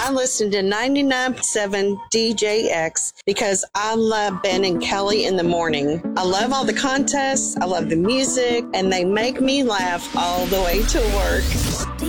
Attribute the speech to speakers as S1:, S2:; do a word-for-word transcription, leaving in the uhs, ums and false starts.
S1: I listen to ninety-nine point seven D J X because I love Ben and Kelly in the morning. I love all the contests, I love the music, and they make me laugh all the way to work.